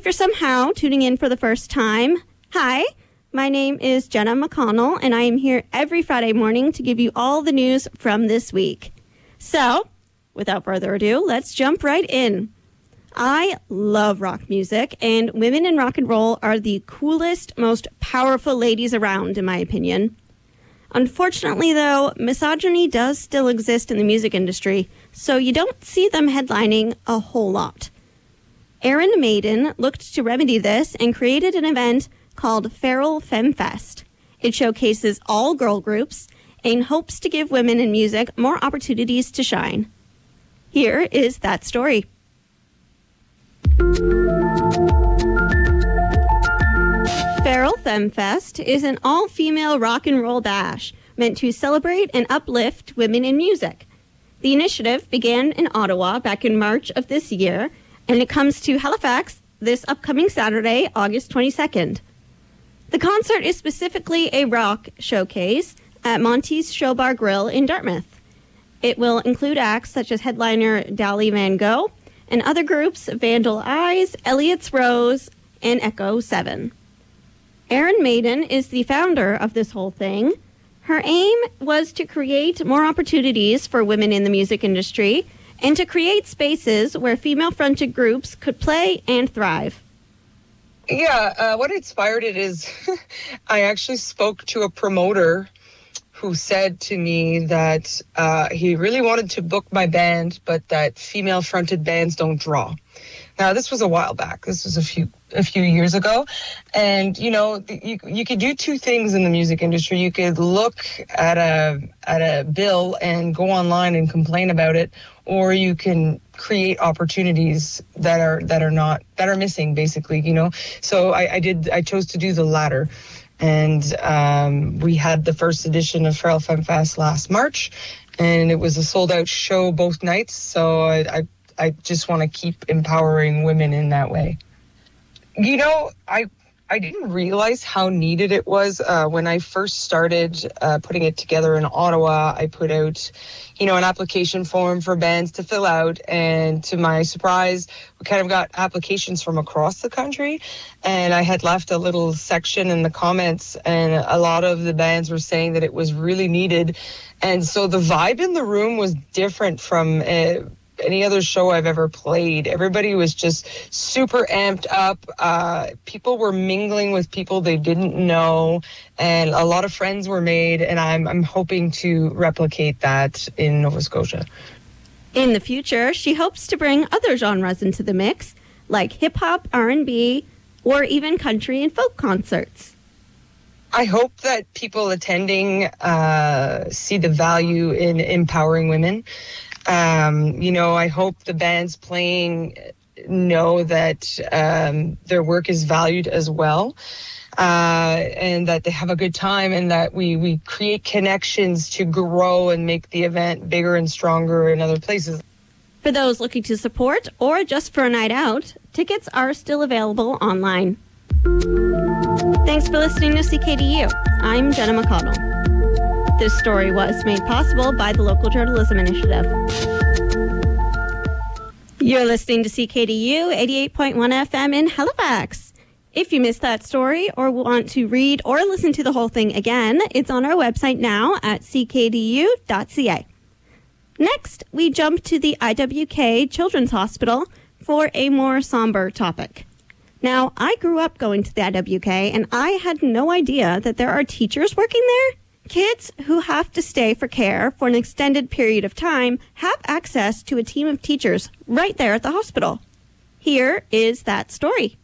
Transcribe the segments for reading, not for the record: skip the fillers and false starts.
If you're somehow tuning in for the first time, hi, my name is Jenna McConnell, and I am here every Friday morning to give you all the news from this week. So, without further ado, let's jump right in. I love rock music, and women in rock and roll are the coolest, most powerful ladies around, in my opinion. Unfortunately, though, misogyny does still exist in the music industry, so you don't see them headlining a whole lot. Iron Maiden looked to remedy this and created an event called Feral FemFest. It showcases all girl groups and hopes to give women in music more opportunities to shine. Here is that story. Feral FemFest is an all-female rock and roll bash meant to celebrate and uplift women in music. The initiative began in Ottawa back in March of this year, and it comes to Halifax this upcoming Saturday, August 22nd. The concert is specifically a rock showcase at Monty's Show Bar Grill in Dartmouth. It will include acts such as headliner Dali Van Gogh and other groups Vandal Eyes, Elliot's Rose, and Echo 7. Iron Maiden is the founder of this whole thing. Her aim was to create more opportunities for women in the music industry and to create spaces where female-fronted groups could play and thrive. Yeah, what inspired it is I actually spoke to a promoter who said to me that he really wanted to book my band, but that female-fronted bands don't draw. Now, this was a while back. This was a few years ago. And, you know, you could do two things in the music industry. You could look at a bill and go online and complain about it, or you can create opportunities that are missing, basically, you know. So I chose to do the latter. And we had the first edition of Feral FemFest last March, and it was a sold-out show both nights. So I just want to keep empowering women in that way. You know, I didn't realize how needed it was when I first started putting it together in Ottawa. I put out, you know, an application form for bands to fill out, and to my surprise, we kind of got applications from across the country. And I had left a little section in the comments, and a lot of the bands were saying that it was really needed. And so the vibe in the room was different from any other show I've ever played. Everybody was just super amped up. People were mingling with people they didn't know, and a lot of friends were made, and I'm hoping to replicate that in Nova Scotia. In the future, she hopes to bring other genres into the mix, like hip-hop, R&B, or even country and folk concerts. I hope that people attending see the value in empowering women. You know, I hope the bands playing know that their work is valued as well, and that they have a good time, and that we create connections to grow and make the event bigger and stronger in other places. For those looking to support or just for a night out, tickets are still available online. Thanks for listening to CKDU. I'm Jenna McConnell. This story was made possible by the Local Journalism Initiative. You're listening to CKDU 88.1 FM in Halifax. If you missed that story or want to read or listen to the whole thing again, it's on our website now at ckdu.ca. Next, we jump to the IWK Children's Hospital for a more somber topic. Now, I grew up going to the IWK, and I had no idea that there are teachers working there. Kids who have to stay for care for an extended period of time have access to a team of teachers right there at the hospital. Here is that story.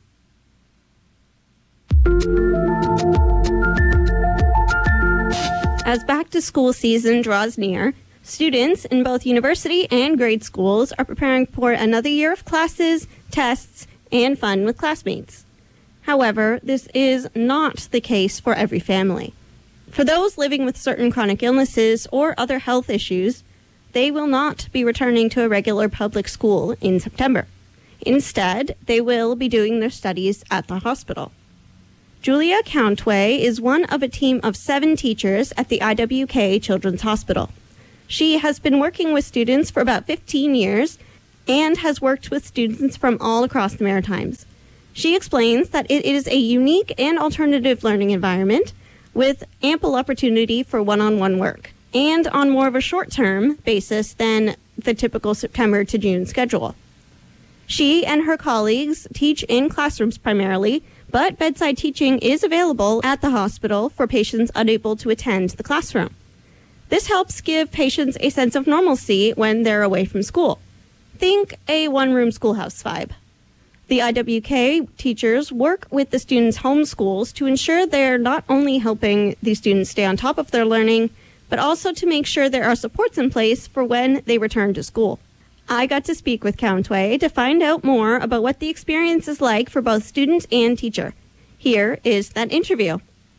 As back-to-school season draws near, students in both university and grade schools are preparing for another year of classes, tests, and fun with classmates. However, this is not the case for every family. For those living with certain chronic illnesses or other health issues, they will not be returning to a regular public school in September. Instead, they will be doing their studies at the hospital. Julia Countway is one of a team of 7 teachers at the IWK Children's Hospital. She has been working with students for about 15 years and has worked with students from all across the Maritimes. She explains that it is a unique and alternative learning environment with ample opportunity for one-on-one work and on more of a short-term basis than the typical September to June schedule. She and her colleagues teach in classrooms primarily, but bedside teaching is available at the hospital for patients unable to attend the classroom. This helps give patients a sense of normalcy when they're away from school. Think a one-room schoolhouse vibe. The IWK teachers work with the students' home schools to ensure they're not only helping the students stay on top of their learning, but also to make sure there are supports in place for when they return to school. I got to speak with Countway to find out more about what the experience is like for both student and teacher. Here is that interview.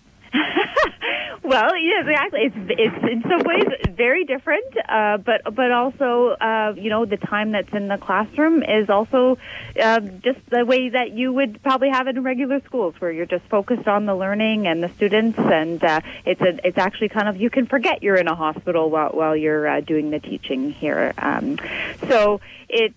Well, yeah, exactly. It's in some ways very different, but also the time that's in the classroom is also just the way that you would probably have it in regular schools, where you're just focused on the learning and the students, and it's actually kind of, you can forget you're in a hospital while you're doing the teaching here. So it's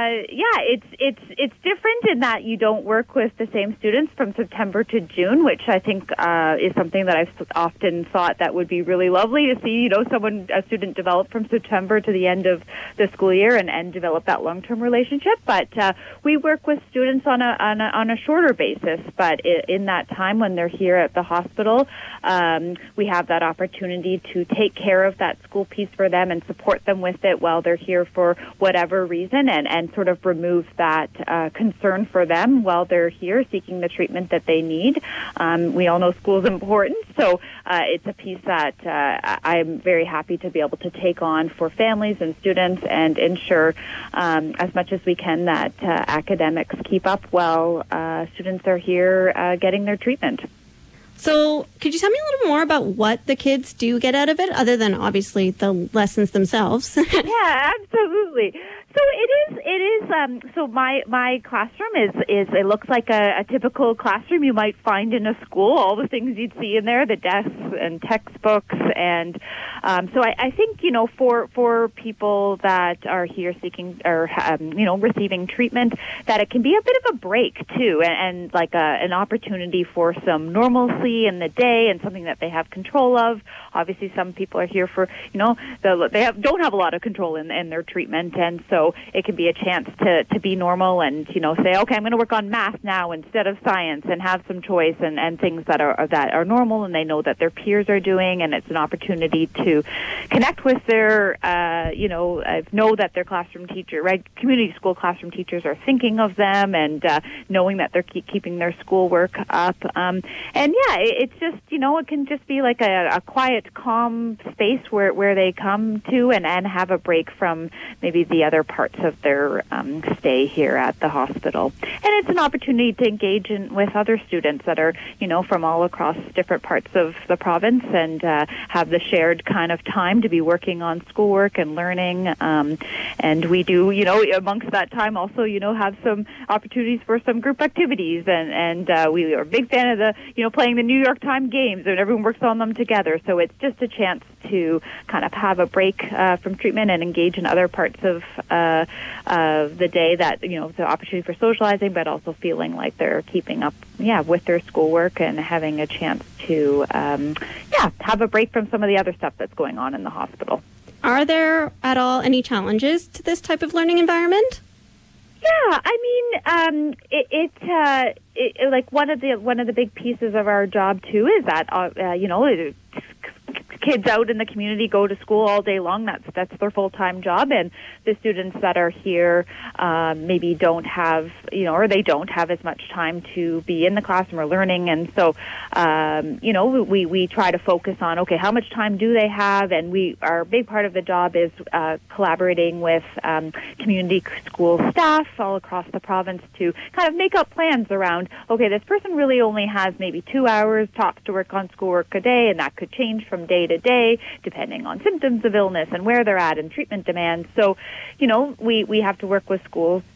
different in that you don't work with the same students from September to June, which I think is something that I've often thought that would be really lovely to see, a student develop from September to the end of the school year and develop that long-term relationship. But we work with students on a shorter basis. But in that time when they're here at the hospital, we have that opportunity to take care of that school piece for them and support them with it while they're here for whatever reason, and sort of remove that concern for them while they're here seeking the treatment that they need. We all know school is important, so it's a piece that I'm very happy to be able to take on for families and students and ensure as much as we can that academics keep up while students are here getting their treatment. So could you tell me a little more about what the kids do get out of it, other than obviously the lessons themselves? Yeah, absolutely. So it is. So my classroom is it looks like a typical classroom you might find in a school. All the things you'd see in there, the desks and textbooks, and so I think for people that are here seeking or receiving treatment, that it can be a bit of a break too, and like an opportunity for some normalcy in the day and something that they have control of. Obviously, some people are here for don't have a lot of control in their treatment, and so it can be a chance to be normal and say, okay, I'm going to work on math now instead of science, and have some choice and things that are normal, and they know that their peers are doing, and it's an opportunity to connect with their know that their classroom teacher, right, community school classroom teachers are thinking of them, and knowing that they're keeping their schoolwork up, and yeah, it's just it can just be like a quiet, calm space where they come to and have a break from maybe the other parts of their stay here at the hospital. And it's an opportunity to engage with other students that are, from all across different parts of the province, and have the shared kind of time to be working on schoolwork and learning. And we do, amongst that time also, have some opportunities for some group activities. And we are a big fan of the, playing the New York Times games, and everyone works on them together. So it's just a chance to kind of have a break from treatment and engage in other parts of the day, that the opportunity for socializing, but also feeling like they're keeping up with their schoolwork and having a chance to have a break from some of the other stuff that's going on in the hospital. Are there at all any challenges to this type of learning environment? Yeah, I mean, like one of the big pieces of our job too is that kids out in the community go to school all day long. That's their full-time job, and the students that are here maybe don't have, or they don't have as much time to be in the classroom or learning. And so, we try to focus on, okay, how much time do they have? And our big part of the job is collaborating with community school staff all across the province to kind of make up plans around, okay, this person really only has maybe 2 hours tops to work on schoolwork a day, and that could change from day to day depending on symptoms of illness and where they're at and treatment demands. So, we have to work with schools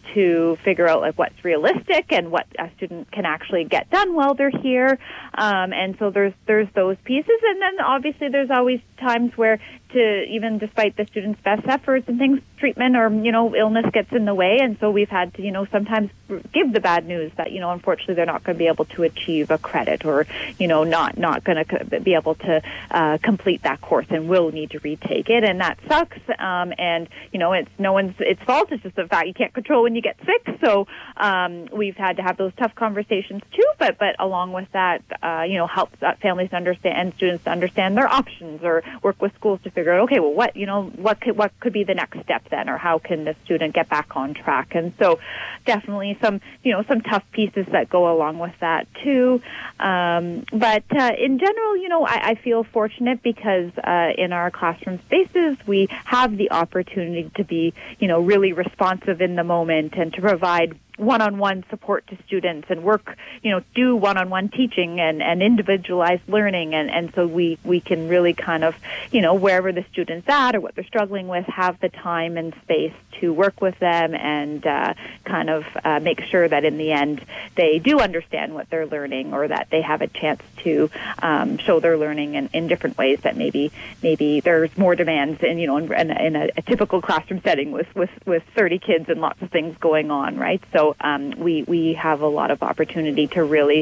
to figure out like what's realistic and what a student can actually get done while they're here. And so there's those pieces, and then obviously there's always times where, to even despite the students' best efforts and things, treatment or illness gets in the way, and so we've had to sometimes give the bad news that unfortunately they're not going to be able to achieve a credit, or not going to be able to complete that course and will need to retake it, and that sucks. And it's no one's fault. It's just the fact you can't control when you get sick. So we've had to have those tough conversations too. But along with that, help families understand and students to understand their options, or work with schools to figure out, okay, well, what could be the next step then, or how can the student get back on track? And so definitely some tough pieces that go along with that too. But in general, I feel fortunate because in our classroom spaces, we have the opportunity to be, really responsive in the moment and to provide one-on-one support to students and work, do one-on-one teaching and individualized learning. And so we can really kind of, wherever the student's at or what they're struggling with, have the time and space to work with them and kind of make sure that in the end they do understand what they're learning, or that they have a chance to show their learning in different ways that maybe there's more demands in a typical classroom setting with 30 kids and lots of things going on, right? So we have a lot of opportunity to really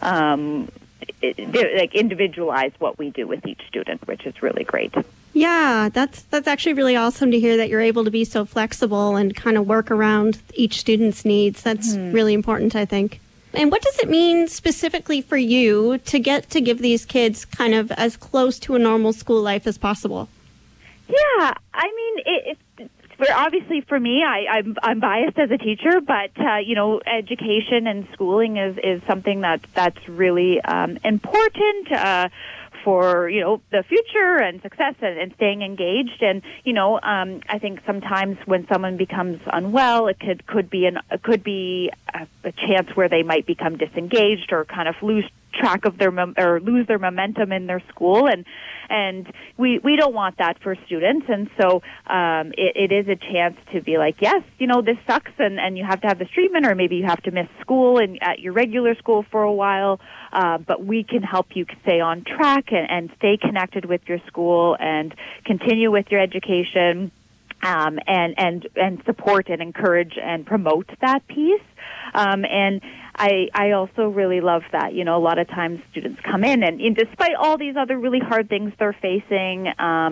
individualize what we do with each student, which is really great. Yeah, that's actually really awesome to hear that you're able to be so flexible and kind of work around each student's needs. That's really important, I think. And what does it mean specifically for you to get to give these kids kind of as close to a normal school life as possible? Yeah, I mean, obviously for me, I'm biased as a teacher, but education and schooling is something that's really important for the future and success and staying engaged. And I think sometimes when someone becomes unwell, it could be a chance where they might become disengaged or kind of lose track of or lose their momentum in their school, and we don't want that for students. And so it is a chance to be like, yes, this sucks, and you have to have this treatment, or maybe you have to miss school and at your regular school for a while, but we can help you stay on track and stay connected with your school and continue with your education, and support and encourage and promote that piece. And I also really love that, a lot of times students come in and despite all these other really hard things they're facing,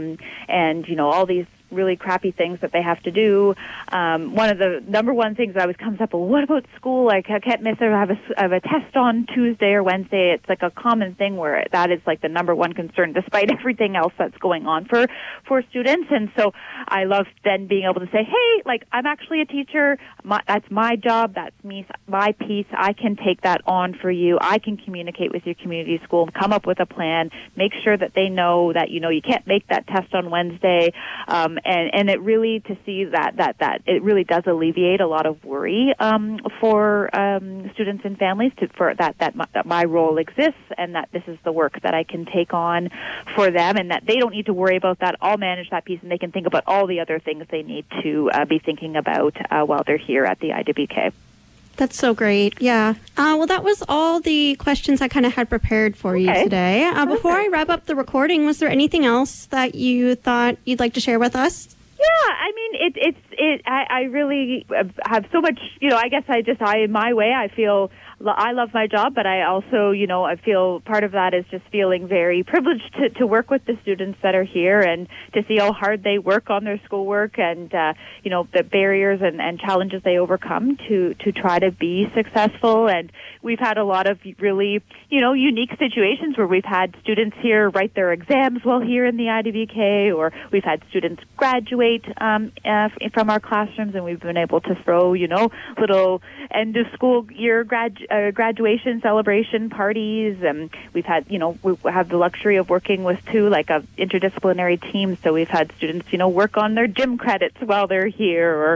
and, all these really crappy things that they have to do. One of the number one things that always comes up, well, what about school? Like, I can't miss it. I have a test on Tuesday or Wednesday. It's like a common thing where that is like the number one concern, despite everything else that's going on for students. And so I love then being able to say, hey, like, I'm actually a teacher. That's my job. That's me, my piece. I can take that on for you. I can communicate with your community school, come up with a plan, make sure that they know that, you can't make that test on Wednesday. And it really, to see that it really does alleviate a lot of worry for students and families for that my role exists, and that this is the work that I can take on for them, and that they don't need to worry about that. I'll manage that piece, and they can think about all the other things they need to be thinking about while they're here at the IWK. That's so great. Yeah. Well, that was all the questions I kind of had prepared for you today. Before I wrap up the recording, was there anything else that you thought you'd like to share with us? Yeah, I mean, I really have so much, I guess in my way, I feel I love my job, but I also, I feel part of that is just feeling very privileged to work with the students that are here and to see how hard they work on their schoolwork and, the barriers and challenges they overcome to try to be successful. And we've had a lot of really, unique situations where we've had students here write their exams while here in the IWK, or we've had students graduate from our classrooms, and we've been able to throw, little end of school year graduation celebration parties. And we've had, we have the luxury of working with two, like a interdisciplinary team. So we've had students, work on their gym credits while they're here, or,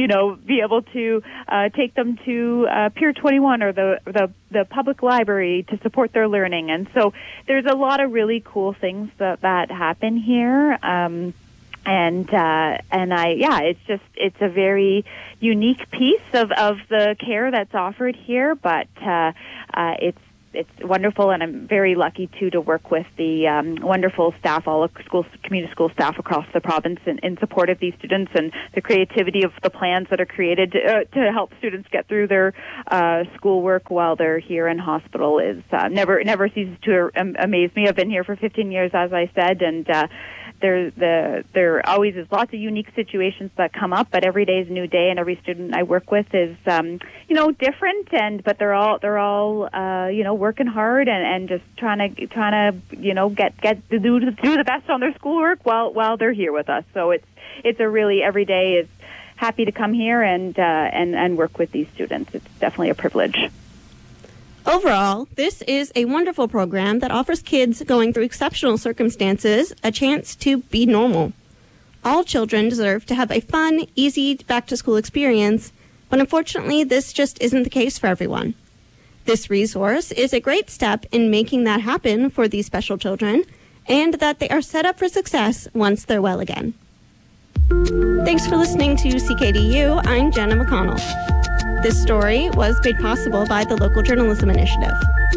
be able to take them to Pier 21 or the public library to support their learning. And so there's a lot of really cool things that happen here. It's a very unique piece of the care that's offered here, but it's wonderful, and I'm very lucky to work with the wonderful staff, all of community school staff across the province in support of these students, and the creativity of the plans that are created to help students get through their schoolwork while they're here in hospital is never ceases to amaze me. I've been here for 15 years, as I said, and there always is lots of unique situations that come up, but every day is a new day, and every student I work with is different, but they're all working hard and just trying to get to do the best on their schoolwork while they're here with us. So it's a really, every day is happy to come here and work with these students. It's definitely a privilege. Overall, this is a wonderful program that offers kids going through exceptional circumstances a chance to be normal. All children deserve to have a fun, easy back-to-school experience, but unfortunately, this just isn't the case for everyone. This resource is a great step in making that happen for these special children, and that they are set up for success once they're well again. Thanks for listening to CKDU. I'm Jenna McConnell. This story was made possible by the Local Journalism Initiative.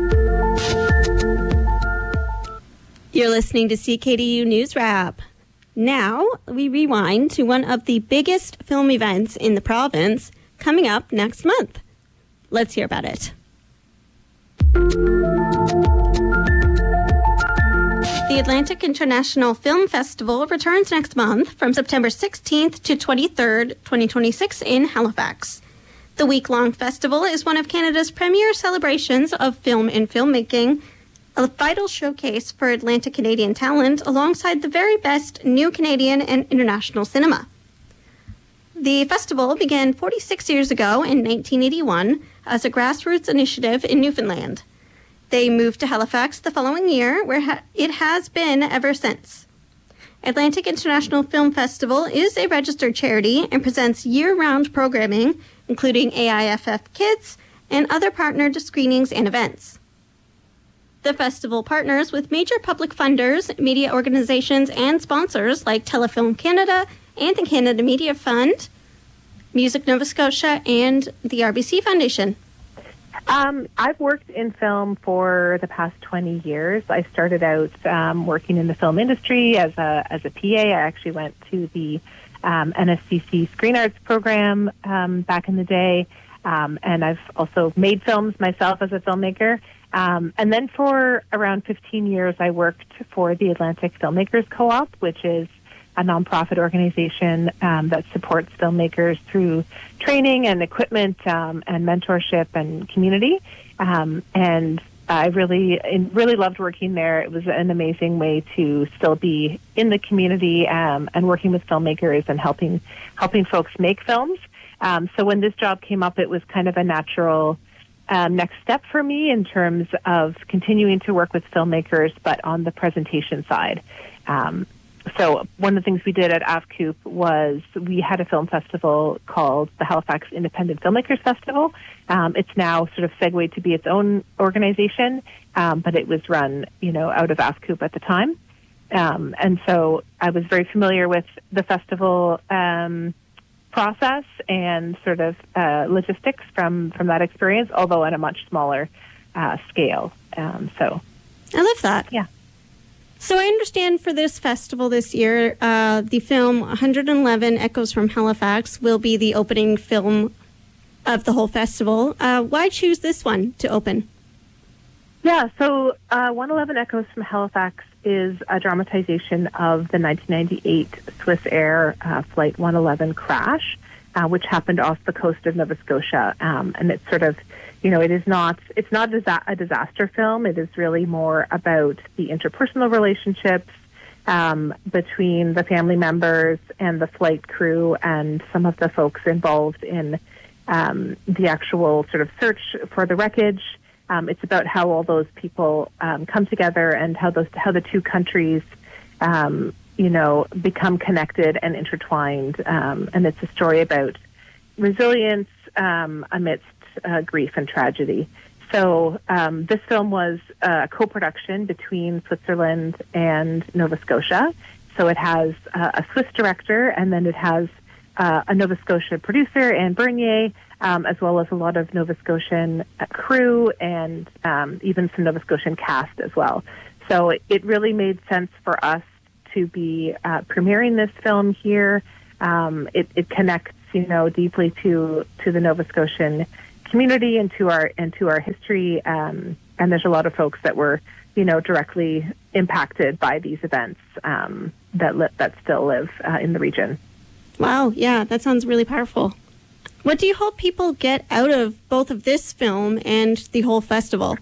You're listening to CKDU News Wrap. Now, we rewind to one of the biggest film events in the province coming up next month. Let's hear about it. The Atlantic International Film Festival returns next month from September 16th to 23rd, 2026 in Halifax. The week-long festival is one of Canada's premier celebrations of film and filmmaking, a vital showcase for Atlantic Canadian talent alongside the very best new Canadian and international cinema. The festival began 46 years ago in 1981 as a grassroots initiative in Newfoundland. They moved to Halifax the following year, where it has been ever since. Atlantic International Film Festival is a registered charity and presents year-round programming, including AIFF Kids and other partnered screenings and events. The festival partners with major public funders, media organizations, and sponsors like Telefilm Canada and the Canada Media Fund, Music Nova Scotia, and the RBC Foundation. I've worked in film for the past 20 years. I started out working in the film industry as a PA. I actually went to the NSCC Screen Arts program back in the day, and I've also made films myself as a filmmaker. And then for around 15 years, I worked for the Atlantic Filmmakers Co-op, which is a nonprofit organization that supports filmmakers through training and equipment and mentorship and community. And I really loved working there. It was an amazing way to still be in the community and working with filmmakers and helping folks make films. So when this job came up, it was kind of a natural next step for me in terms of continuing to work with filmmakers, but on the presentation side. So one of the things we did at AFCOOP was we had a film festival called the Halifax Independent Filmmakers Festival. It's now sort of segued to be its own organization, but it was run, out of AFCOOP at the time. And so I was very familiar with the festival process and sort of logistics from that experience, although at a much smaller scale. So I love that. Yeah. So I understand for this festival this year, the film 111 Echoes from Halifax will be the opening film of the whole festival. Why choose this one to open? Yeah, so 111 Echoes from Halifax is a dramatization of the 1998 Swiss Air Flight 111 crash, which happened off the coast of Nova Scotia. And it's sort of, it's not a disaster film. It is really more about the interpersonal relationships between the family members and the flight crew and some of the folks involved in the actual sort of search for the wreckage. It's about how all those people come together and how the two countries, become connected and intertwined. And it's a story about resilience amidst grief and tragedy. So this film was a co-production between Switzerland and Nova Scotia. So it has a Swiss director, and then it has a Nova Scotia producer, Anne Bernier, as well as a lot of Nova Scotian crew and even some Nova Scotian cast as well. So it really made sense for us to be premiering this film here. It connects, deeply to the Nova Scotian community and to our history. And there's a lot of folks that were, directly impacted by these events that still live in the region. Wow, yeah, that sounds really powerful. What do you hope people get out of both of this film and the whole festival?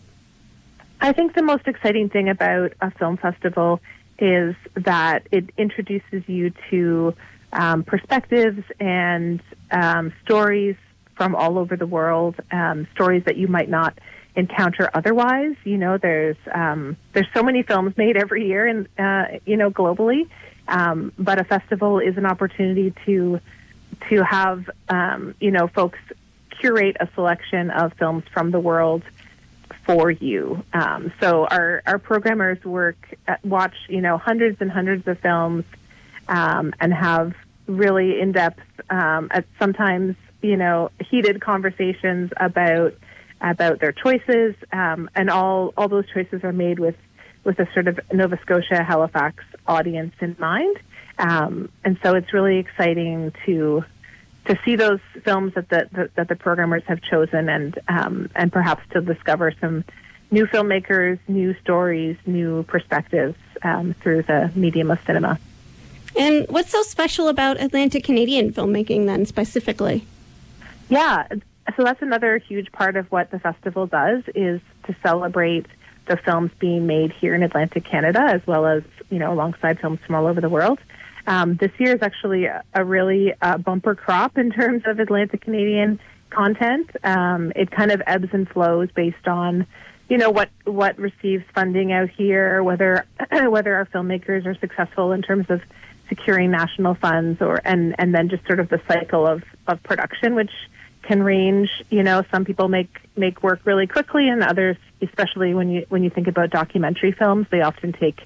I think the most exciting thing about a film festival is that it introduces you to perspectives and stories from all over the world, stories that you might not encounter otherwise. There's so many films made every year, and globally. But a festival is an opportunity to have folks curate a selection of films from the world for you. So our programmers watch hundreds and hundreds of films and have really in-depth, at sometimes heated conversations about their choices, and all those choices are made with a sort of Nova Scotia, Halifax audience in mind. And so it's really exciting to see those films that the programmers have chosen, and perhaps to discover some new filmmakers, new stories, new perspectives through the medium of cinema. And what's so special about Atlantic Canadian filmmaking then, specifically? Yeah, so that's another huge part of what the festival does, is to celebrate the films being made here in Atlantic Canada, as well as, alongside films from all over the world. This year is actually a really bumper crop in terms of Atlantic Canadian content. It kind of ebbs and flows based on, what receives funding out here, whether our filmmakers are successful in terms of securing national funds, and then just sort of the cycle of production, which can range. Some people make work really quickly, and others, especially when you think about documentary films, they often take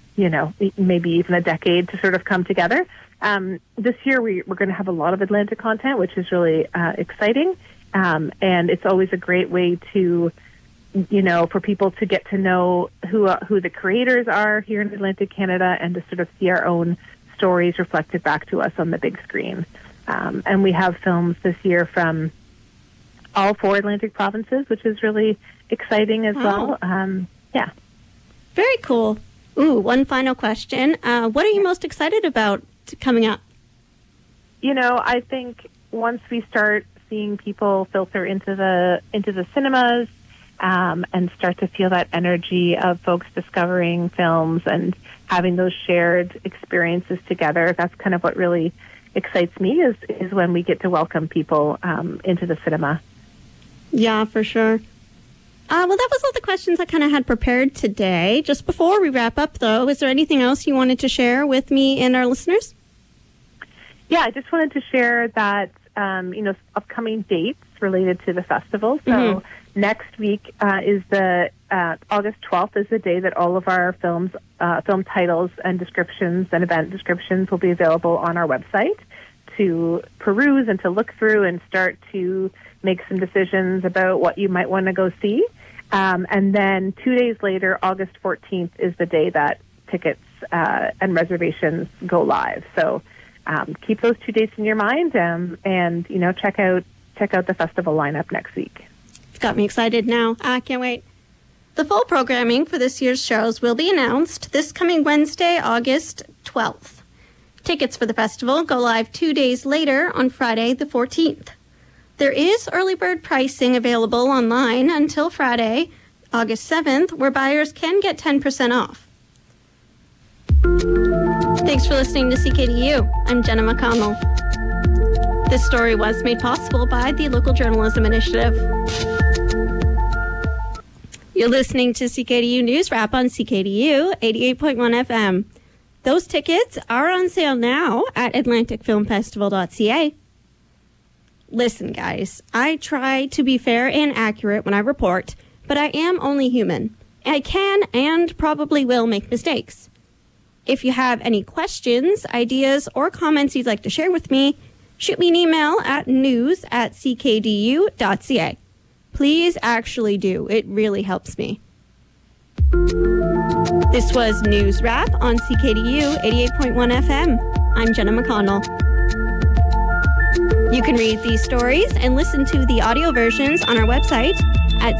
maybe even a decade to sort of come together. This year we're going to have a lot of Atlantic content, which is really exciting, and it's always a great way to for people to get to know who the creators are here in Atlantic Canada, and to sort of see our own stories reflected back to us on the big screen. And we have films this year from all 4 Atlantic provinces, which is really exciting as well. Yeah. Very cool. Ooh, one final question. What are you most excited about coming up? I think once we start seeing people filter into the cinemas, and start to feel that energy of folks discovering films and having those shared experiences together, that's kind of what really excites me, is when we get to welcome people into the cinema. Yeah, for sure. Well, that was all the questions I kind of had prepared today. Just before we wrap up, though, is there anything else you wanted to share with me and our listeners? Yeah, I just wanted to share that, upcoming dates related to the festival. So next week is the August 12th is the day that all of our film titles and descriptions and event descriptions will be available on our website to peruse and to look through and start to make some decisions about what you might want to go see. And then 2 days later, August 14th, is the day that tickets and reservations go live. So keep those 2 dates in your mind, and check out the festival lineup next week. It's got me excited now. I can't wait. The full programming for this year's shows will be announced this coming Wednesday, August 12th. Tickets for the festival go live 2 days later on Friday the 14th. There is early bird pricing available online until Friday, August 7th, where buyers can get 10% off. Thanks for listening to CKDU. I'm Jenna McConnell. This story was made possible by the Local Journalism Initiative. You're listening to CKDU News Wrap on CKDU 88.1 FM. Those tickets are on sale now at atlanticfilmfestival.ca. Listen, guys, I try to be fair and accurate when I report, but I am only human. I can and probably will make mistakes. If you have any questions, ideas, or comments you'd like to share with me, shoot me an email at news@ckdu.ca. Please actually do. It really helps me. This was News Wrap on CKDU 88.1 FM. I'm Jenna McConnell. You can read these stories and listen to the audio versions on our website at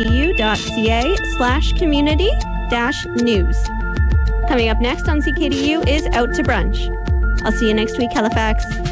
ckdu.ca/community-news. Coming up next on CKDU is Out to Brunch. I'll see you next week, Halifax.